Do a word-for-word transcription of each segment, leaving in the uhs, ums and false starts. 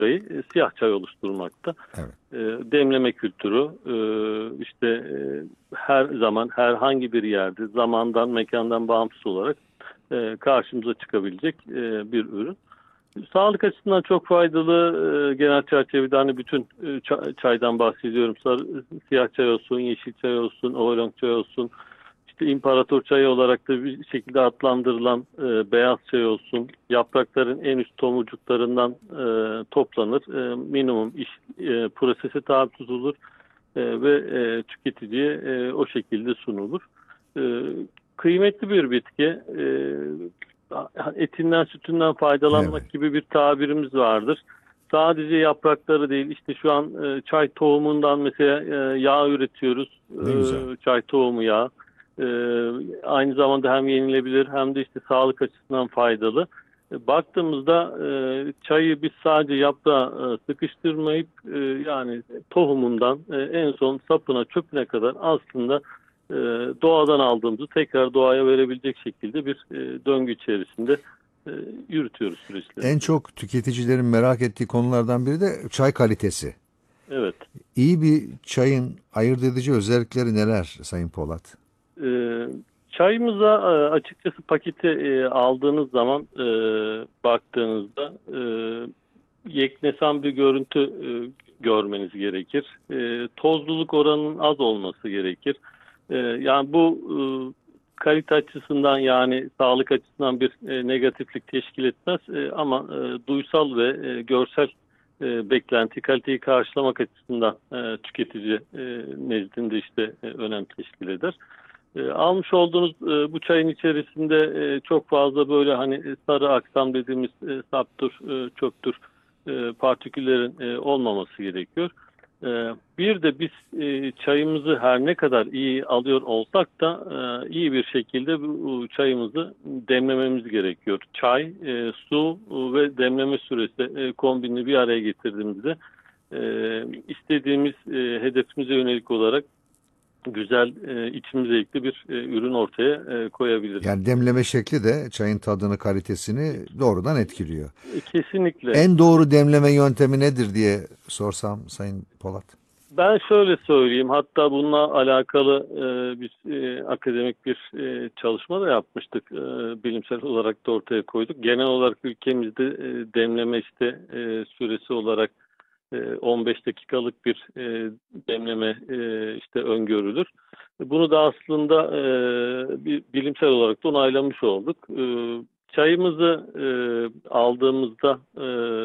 noktayı e, siyah çay oluşturmakta. Evet. E, demleme kültürü e, işte e, her zaman herhangi bir yerde zamandan mekandan bağımsız olarak e, karşımıza çıkabilecek e, bir ürün. Sağlık açısından çok faydalı. E, genel çerçevede hani bütün e, çaydan bahsediyorum. Sarı, siyah çay olsun, yeşil çay olsun, oolong çay olsun. İşte imparator çayı olarak da bir şekilde adlandırılan e, beyaz çay olsun. Yaprakların en üst tomurcuklarından e, toplanır. E, minimum iş e, prosese tabi tutulur e, ve e, tüketiciye e, o şekilde sunulur. E, kıymetli bir bitki. E, etinden sütünden Evet. faydalanmak gibi bir tabirimiz vardır. Sadece yaprakları değil, işte şu an e, çay tohumundan mesela e, yağ üretiyoruz. Ne güzel. E, çay tohumu yağı. E, aynı zamanda hem yenilebilir hem de işte sağlık açısından faydalı. E, baktığımızda e, çayı biz sadece yaprağa e, sıkıştırmayıp e, yani tohumundan e, en son sapına çöpüne kadar aslında e, doğadan aldığımızı tekrar doğaya verebilecek şekilde bir e, döngü içerisinde e, yürütüyoruz En süreçlerimizi. çok tüketicilerin merak ettiği konulardan biri de çay kalitesi. Evet. İyi bir çayın ayırt edici özellikleri neler Sayın Polat? E, çayımıza e, açıkçası paketi e, aldığınız zaman e, baktığınızda e, yeknesan bir görüntü e, görmeniz gerekir. E, tozluluk oranının az olması gerekir. E, yani bu e, kalite açısından yani sağlık açısından bir e, negatiflik teşkil etmez. E, ama e, duysal ve e, görsel e, beklenti kaliteyi karşılamak açısından e, tüketici e, nezdinde işte e, önem teşkil eder. E, almış olduğunuz e, bu çayın içerisinde e, çok fazla böyle hani e, sarı aksam dediğimiz e, saptır, e, çöptür e, partiküllerin e, olmaması gerekiyor. E, bir de biz e, çayımızı her ne kadar iyi alıyor olsak da e, iyi bir şekilde bu, bu çayımızı demlememiz gerekiyor. Çay, e, su ve demleme süresi e, kombinini bir araya getirdiğimizde e, istediğimiz e, hedefimize yönelik olarak güzel, e, içim zevkli bir e, ürün ortaya e, koyabiliriz. Yani demleme şekli de çayın tadını, kalitesini doğrudan etkiliyor. E, kesinlikle. En doğru demleme yöntemi nedir diye sorsam Sayın Polat? Ben şöyle söyleyeyim, hatta bununla alakalı e, biz e, akademik bir e, çalışma da yapmıştık. E, bilimsel olarak da ortaya koyduk. Genel olarak ülkemizde e, demleme işte e, süresi olarak e, on beş dakikalık bir e, demleme e, işte öngörülür. Bunu da aslında e, bir bilimsel olarak da onaylamış olduk. E, çayımızı e, aldığımızda e,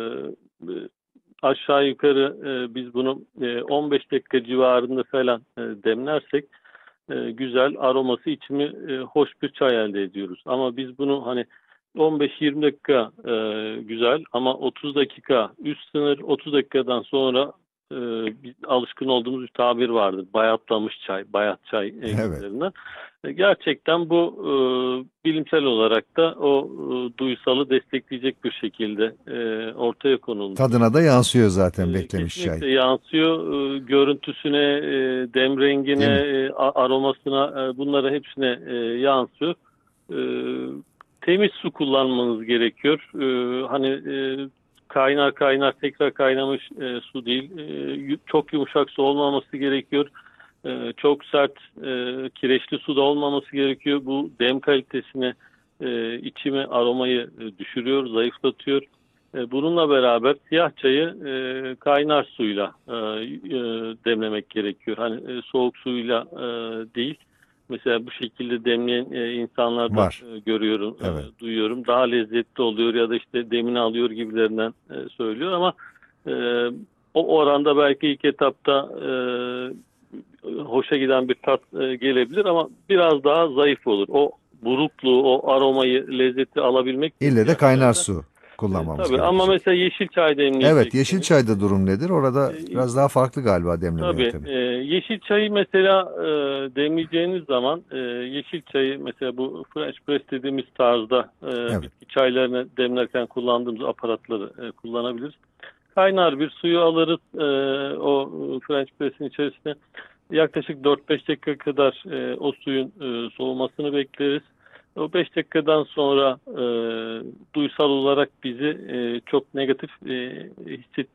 aşağı yukarı e, biz bunu e, on beş dakika civarında falan e, demlersek e, güzel aroması içimi e, hoş bir çay elde ediyoruz. Ama biz bunu hani on beş yirmi dakika e, güzel ama otuz dakika üst sınır, otuz dakikadan sonra e, biz alışkın olduğumuz bir tabir vardır. Bayatlamış çay, bayat çay e, Evet. gibilerinden. E, gerçekten bu e, bilimsel olarak da o e, duysalı destekleyecek bir şekilde e, ortaya konulmuş. Tadına da yansıyor zaten E, beklemiş çay. kesinlikle yansıyor. E, görüntüsüne, e, dem rengine, Değil mi? e, a- aromasına, e, bunlara hepsine e, yansıyor. E, temiz su kullanmanız gerekiyor. E, hani e, kaynar kaynar tekrar kaynamış e, su değil. E, yu- çok yumuşak su olmaması gerekiyor. E, çok sert e, kireçli su da olmaması gerekiyor. Bu dem kalitesini, e, içimi, aromayı e, düşürüyor, zayıflatıyor. E, bununla beraber siyah çayı e, kaynar suyla e, e, demlemek gerekiyor. Hani e, soğuk suyla e, değil. Mesela bu şekilde demleyen e, insanlar da Var. e, görüyorum, Evet. e, duyuyorum. Daha lezzetli oluyor ya da işte demini alıyor gibilerinden e, söylüyor ama e, o oranda belki ilk etapta e, hoşa giden bir tat e, gelebilir ama biraz daha zayıf olur. O burukluğu, o aromayı, lezzeti alabilmek için İlle de siyah kaynar çayda. su E, kullanmamız tabii ama gerekecek. mesela yeşil çay Evet, yeşil demleyecekseniz çayda durum nedir? Orada e, biraz daha farklı galiba demleme tabii yöntemi. e, yeşil çayı mesela e, demleyeceğiniz zaman e, yeşil çayı mesela bu French press dediğimiz tarzda e, Evet. bitki çaylarını demlerken kullandığımız aparatları e, kullanabiliriz. Kaynar bir suyu alırız e, o French press'in içerisine. Yaklaşık dört beş dakika kadar e, o suyun e, soğumasını bekleriz. O beş dakikadan sonra e, duysal olarak bizi e, çok negatif e, hisset,